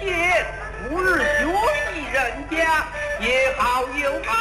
不日学习人家，也好有好。